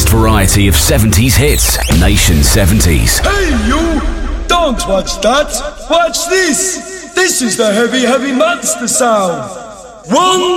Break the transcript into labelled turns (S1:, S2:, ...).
S1: vast variety of 70s hits. Nation 70s.
S2: Hey you! Don't watch that! Watch this! This is the heavy, heavy monster sound! One